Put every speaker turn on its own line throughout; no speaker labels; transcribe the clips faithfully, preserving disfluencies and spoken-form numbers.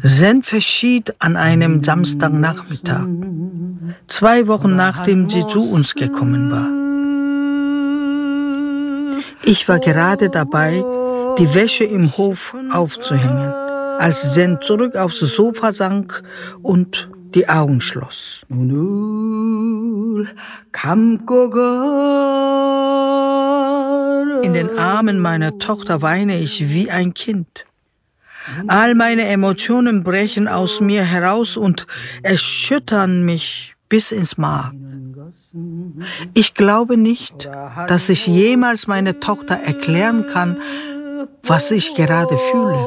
Zen verschied an einem Samstagnachmittag, zwei Wochen nachdem sie zu uns gekommen war. Ich war gerade dabei, die Wäsche im Hof aufzuhängen, als Zen zurück aufs Sofa sank und die Augen schloss. In den Armen meiner Tochter weine ich wie ein Kind. All meine Emotionen brechen aus mir heraus und erschüttern mich bis ins Mark. Ich glaube nicht, dass ich jemals meiner Tochter erklären kann, was ich gerade fühle.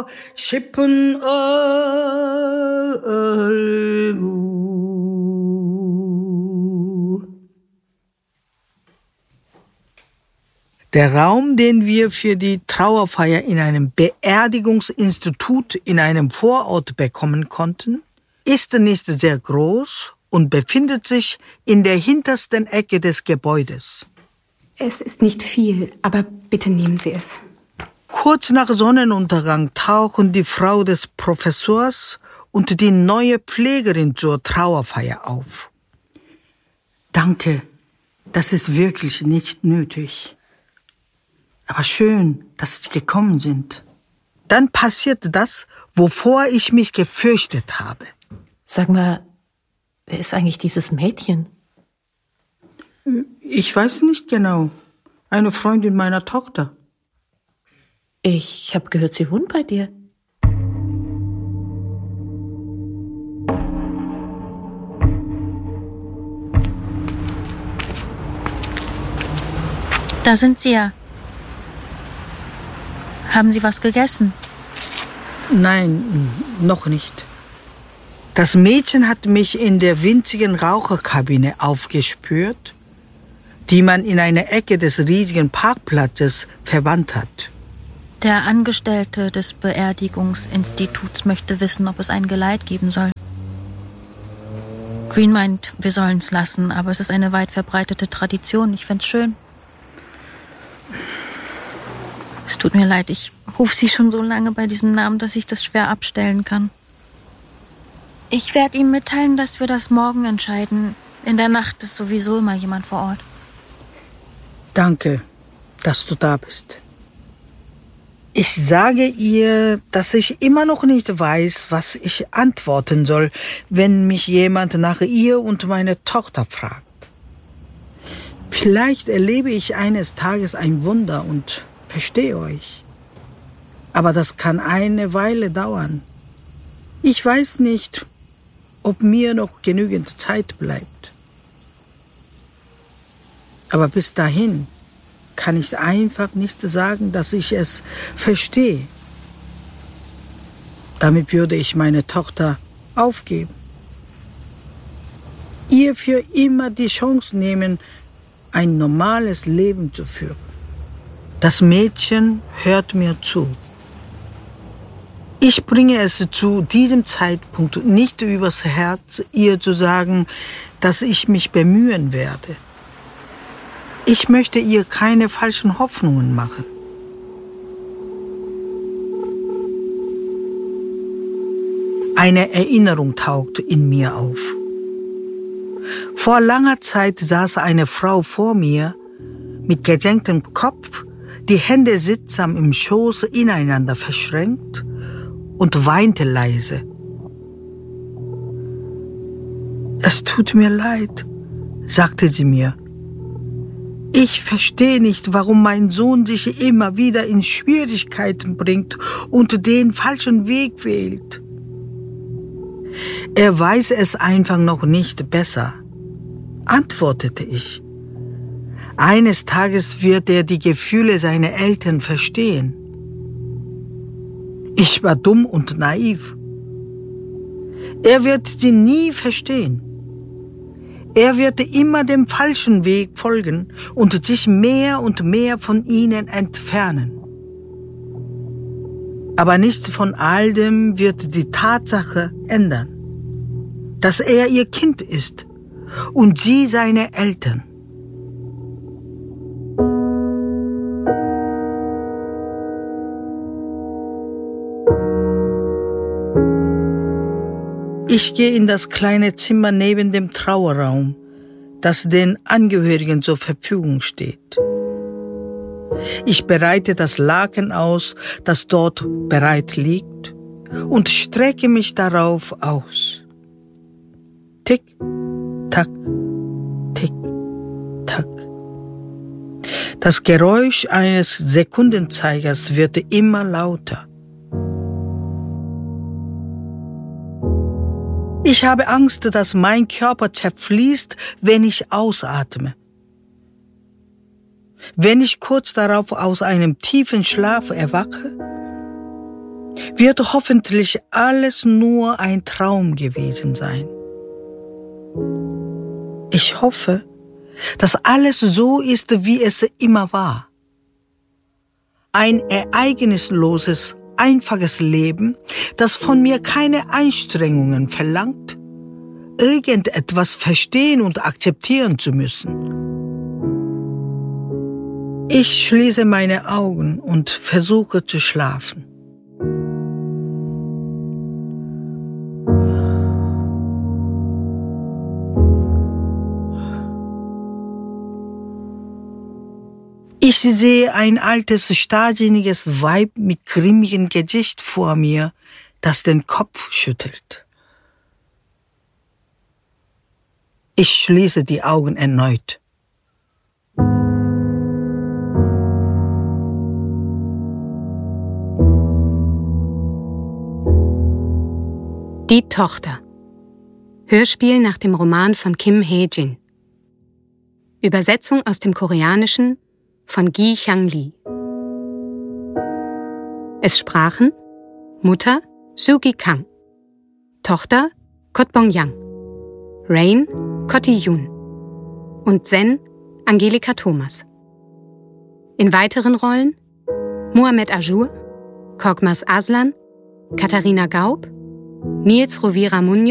Der Raum, den wir für die Trauerfeier in einem Beerdigungsinstitut in einem Vorort bekommen konnten, ist nicht sehr groß und befindet sich in der hintersten Ecke des Gebäudes.
Es ist nicht viel, aber bitte nehmen Sie es.
Kurz nach Sonnenuntergang tauchen die Frau des Professors und die neue Pflegerin zur Trauerfeier auf. Danke, das ist wirklich nicht nötig. Aber schön, dass Sie gekommen sind. Dann passiert das, wovor ich mich gefürchtet habe.
Sag mal, wer ist eigentlich dieses Mädchen?
Ich weiß nicht genau. Eine Freundin meiner Tochter.
Ich habe gehört, sie wohnt bei dir.
Da sind Sie ja. Haben Sie was gegessen?
Nein, noch nicht. Das Mädchen hat mich in der winzigen Raucherkabine aufgespürt, die man in einer Ecke des riesigen Parkplatzes verwandt hat.
Der Angestellte des Beerdigungsinstituts möchte wissen, ob es ein Geleit geben soll. Green meint, wir sollen es lassen, aber es ist eine weit verbreitete Tradition. Ich find's schön. Es tut mir leid, ich rufe Sie schon so lange bei diesem Namen, dass ich das schwer abstellen kann. Ich werde ihm mitteilen, dass wir das morgen entscheiden. In der Nacht ist sowieso immer jemand vor Ort.
Danke, dass du da bist. Ich sage ihr, dass ich immer noch nicht weiß, was ich antworten soll, wenn mich jemand nach ihr und meiner Tochter fragt. Vielleicht erlebe ich eines Tages ein Wunder und verstehe euch. Aber das kann eine Weile dauern. Ich weiß nicht, ob mir noch genügend Zeit bleibt. Aber bis dahin kann ich einfach nicht sagen, dass ich es verstehe. Damit würde ich meine Tochter aufgeben. Ihr für immer die Chance nehmen, ein normales Leben zu führen. Das Mädchen hört mir zu. Ich bringe es zu diesem Zeitpunkt nicht übers Herz, ihr zu sagen, dass ich mich bemühen werde. Ich möchte ihr keine falschen Hoffnungen machen. Eine Erinnerung taucht in mir auf. Vor langer Zeit saß eine Frau vor mir mit gesenktem Kopf, die Hände sittsam im Schoß ineinander verschränkt und weinte leise. Es tut mir leid, sagte sie mir. Ich verstehe nicht, warum mein Sohn sich immer wieder in Schwierigkeiten bringt und den falschen Weg wählt. Er weiß es einfach noch nicht besser, antwortete ich. Eines Tages wird er die Gefühle seiner Eltern verstehen. Ich war dumm und naiv. Er wird sie nie verstehen. Er wird immer dem falschen Weg folgen und sich mehr und mehr von ihnen entfernen. Aber nichts von all dem wird die Tatsache ändern, dass er ihr Kind ist und sie seine Eltern. Ich gehe in das kleine Zimmer neben dem Trauerraum, das den Angehörigen zur Verfügung steht. Ich bereite das Laken aus, das dort bereit liegt, und strecke mich darauf aus. Tick, tack, tick, tack. Das Geräusch eines Sekundenzeigers wird immer lauter. Ich habe Angst, dass mein Körper zerfließt, wenn ich ausatme. Wenn ich kurz darauf aus einem tiefen Schlaf erwache, wird hoffentlich alles nur ein Traum gewesen sein. Ich hoffe, dass alles so ist, wie es immer war. Ein ereignisloses, einfaches Leben, das von mir keine Anstrengungen verlangt, irgendetwas verstehen und akzeptieren zu müssen. Ich schließe meine Augen und versuche zu schlafen. Ich sehe ein altes, starrsinniges Weib mit grimmigem Gesicht vor mir, das den Kopf schüttelt. Ich schließe die Augen erneut.
Die Tochter. Hörspiel nach dem Roman von Kim Hae-jin. Übersetzung aus dem Koreanischen von Gi Hyang-lee. Es sprachen Mutter Soo-gi Kang, Tochter Kot Bong-yang, Rain Ko Ti-yoon und Zen Angelika Thomas. In weiteren Rollen Muhammad Ajur, Korkmaz Aslan, Katharina Gaub, Nils Rovira Munoz